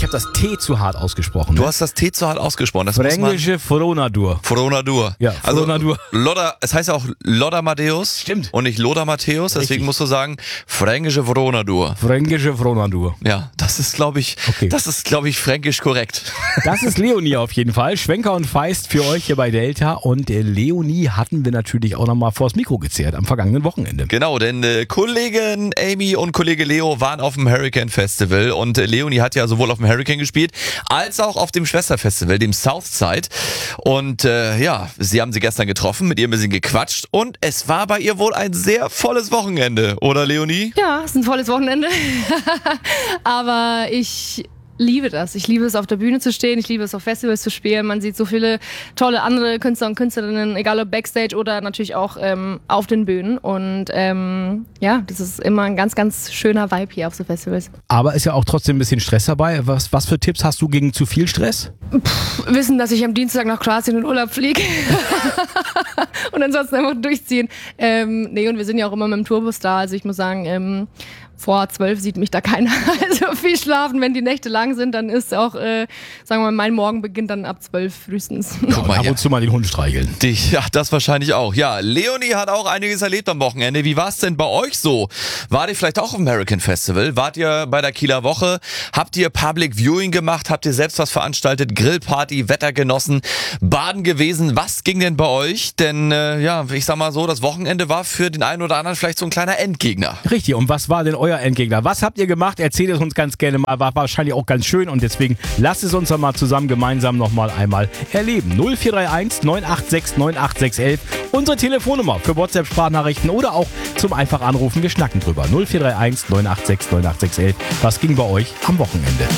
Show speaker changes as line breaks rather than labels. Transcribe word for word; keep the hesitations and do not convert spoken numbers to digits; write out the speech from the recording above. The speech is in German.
habe das T zu hart ausgesprochen.
Du
Ne?
hast das T zu hart ausgesprochen. Das muss man.
Fränkische Fronadur.
Fronadur.
Ja,
also
Fronadur.
Loder, es heißt ja auch Loder Matthäus.
Stimmt.
Und nicht Loder Matthäus, deswegen
Richtig.
musst du sagen Fränkische Fronadur.
Fränkische Fronadur.
Ja, das ist, glaube ich,
Okay.
das ist, glaube ich, fränkisch korrekt.
Das ist Leonie auf jeden Fall. Schwenker und Feist für euch hier bei Delta. Und äh, Leonie hatten wir natürlich auch nochmal vors Mikro gezerrt am vergangenen Wochenende.
Genau, denn äh, Kollegin Amy und Kollege Leo waren auf dem Hurricane Festival und äh, Leonie hat ja sowohl auf dem Hurricane gespielt, als auch auf dem Schwesterfestival, dem Southside. Und äh, ja, sie haben sie gestern getroffen, mit ihr ein bisschen gequatscht und es war bei ihr wohl ein sehr volles Wochenende, oder Leonie?
Ja, es ist ein volles Wochenende. Aber ich liebe das. Ich liebe es, auf der Bühne zu stehen. Ich liebe es, auf Festivals zu spielen. Man sieht so viele tolle andere Künstler und Künstlerinnen, egal ob Backstage oder natürlich auch ähm, auf den Bühnen. Und ähm, ja, das ist immer ein ganz, ganz schöner Vibe hier auf so Festivals.
Aber ist ja auch trotzdem ein bisschen Stress dabei. Was, was für Tipps hast du gegen zu viel Stress?
Wissen, dass ich am Dienstag nach Kroatien in Urlaub fliege. Und ansonsten einfach durchziehen. Ähm, nee, und wir sind ja auch immer mit dem Tourbus da. Also ich muss sagen, ähm, vor zwölf sieht mich da keiner. Also viel schlafen, wenn die Nächte lang sind, dann ist auch, äh, sagen wir mal, mein Morgen beginnt dann ab zwölf frühestens.
Guck mal
Ab
hier.
und zu mal den Hund streicheln.
Dich, ja, das wahrscheinlich auch. Ja, Leonie hat auch einiges erlebt am Wochenende. Wie war es denn bei euch so? Wart ihr vielleicht auch auf dem Hurricane Festival? Wart ihr bei der Kieler Woche? Habt ihr Public Viewing gemacht? Habt ihr selbst was veranstaltet? Grillparty, Wetter genossen, baden gewesen? Was ging denn bei euch? Denn, äh, ja, ich sag mal so, das Wochenende war für den einen oder anderen vielleicht so ein kleiner Endgegner.
Richtig, und was war denn euer Endgegner? Was habt ihr gemacht? Erzählt es uns ganz gerne mal. War wahrscheinlich auch ganz schön und deswegen lasst es uns doch mal zusammen gemeinsam nochmal einmal erleben. null vier drei eins neun acht sechs neun acht sechs eins, unsere Telefonnummer für WhatsApp-Sprachnachrichten oder auch zum einfach anrufen. Wir schnacken drüber. null vier drei eins neun acht sechs neun acht sechs eins. Was ging bei euch am Wochenende?